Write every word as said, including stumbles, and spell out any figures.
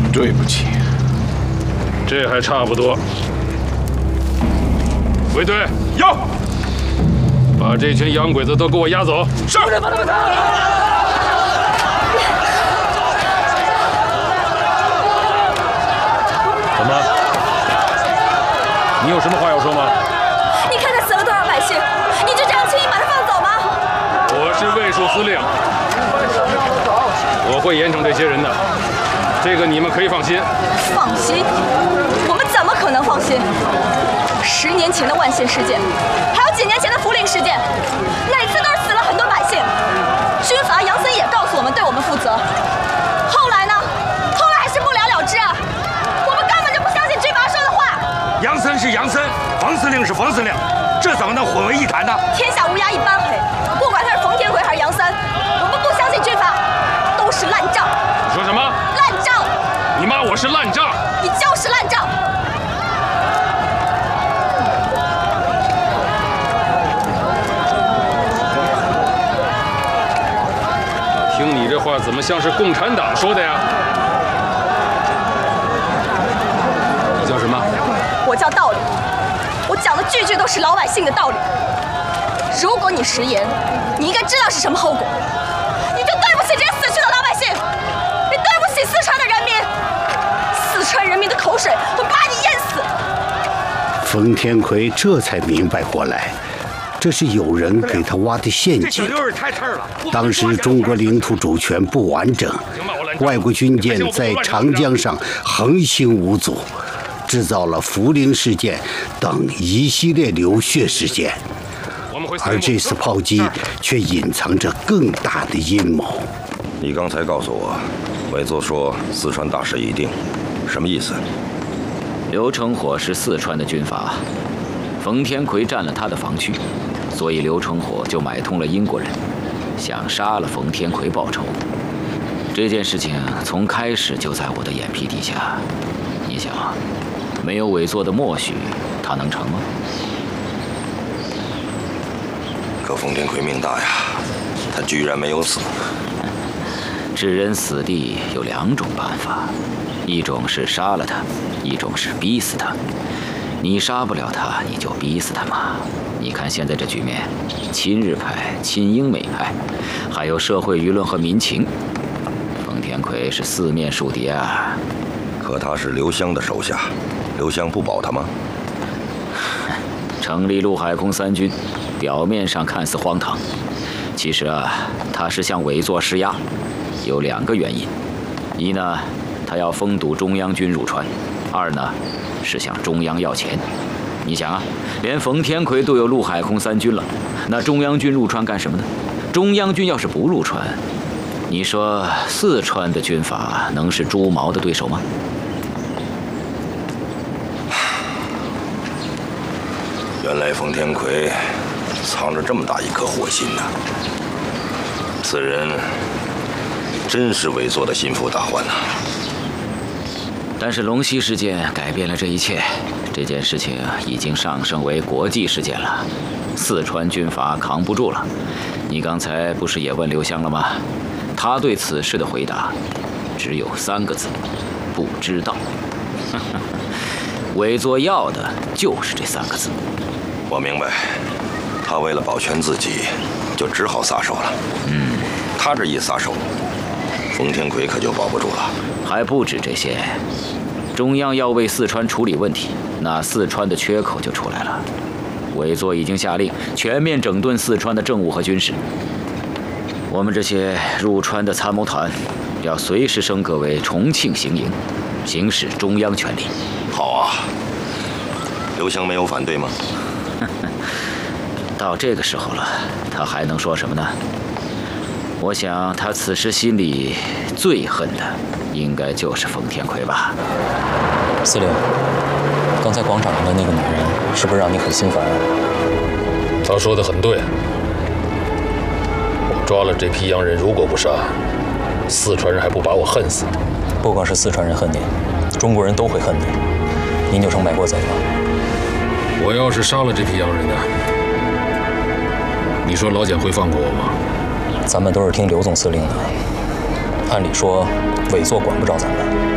对不起。 这还差不多。卫队， 有。 把这群洋鬼子都给我押走。 是。 怎么？你有什么话要说吗？ 你看他死了多少百姓，你就这样轻易把他放走吗？ 我是卫戍司令，我会严惩这些人的，这个你们可以放心。 放心？我们怎么可能放心？十年前的万县事件，还有几年前的涪陵事件，哪次都是死了很多百姓。军阀杨森也告诉我们对我们负责。后来呢？后来还是不了了之啊！我们根本就不相信军阀说的话。 杨森是杨森，冯司令是冯司令，这怎么能混为一谈呢？ 天下乌鸦一般黑，不管他是冯天魁还是杨森，我们不相信军阀，都是烂账。 你说什么？ 烂账！ 你骂我是烂账？ 你就是烂账！ 听你这话，怎么像是共产党说的呀？你叫什么？ 我叫道理，我讲的句句都是老百姓的道理。如果你食言，你应该知道是什么后果。你就对不起这些死去的老百姓，你对不起四川的人民，四川人民的口水会把你淹死。 冯天魁这才明白过来，这是有人给他挖的陷阱。当时中国领土主权不完整，外国军舰在长江上横行无阻，制造了涪陵事件等一系列流血事件。而这次炮击却隐藏着更大的阴谋。 你刚才告诉我，委座说四川大势已定，什么意思？ 刘成火是四川的军阀，冯天魁占了他的防区，所以刘成火就买通了英国人，想杀了冯天魁报仇。这件事情从开始就在我的眼皮底下。你想，没有委座的默许，他能成吗？ 可冯天魁命大呀，他居然没有死。 置人死地有两种办法，一种是杀了他，一种是逼死他。你杀不了他，你就逼死他嘛。你看现在这局面，亲日派、亲英美派，还有社会舆论和民情，冯天魁是四面树敌啊。 可他是刘湘的手下，刘湘不保他吗？ 成立陆海空三军，表面上看似荒唐，其实啊，他是向委座施压，有两个原因：一呢，他要封堵中央军入川；二呢，是向中央要钱。你想啊，连冯天魁都有陆海空三军了，那中央军入川干什么呢？中央军要是不入川，你说四川的军阀能是朱毛的对手吗？ 原来冯天魁藏着这么大一颗祸心呢，此人真是委座的心腹大患呐。 但是龙溪事件改变了这一切，这件事情已经上升为国际事件了，四川军阀扛不住了。你刚才不是也问刘湘了吗？他对此事的回答只有三个字：不知道。委座要的就是这三个字。 我明白，他为了保全自己，就只好撒手了。 嗯， 他这一撒手，冯天魁可就保不住了。 还不止这些，中央要为四川处理问题，那四川的缺口就出来了。委座已经下令全面整顿四川的政务和军事。我们这些入川的参谋团，要随时升格为重庆行营，行使中央权力。 好啊，刘湘没有反对吗？ 到这个时候了，他还能说什么呢？我想他此时心里最恨的，应该就是冯天魁吧。 司令，刚才广场上的那个女人，是不是让你很心烦啊？ 他说的很对，我抓了这批洋人，如果不杀，四川人还不把我恨死？ 不光是四川人恨你，中国人都会恨你。您就成卖国贼了。 我要是杀了这批洋人呢？你说老蒋会放过我吗？ 咱们都是听刘总司令的，按理说委座管不着咱们。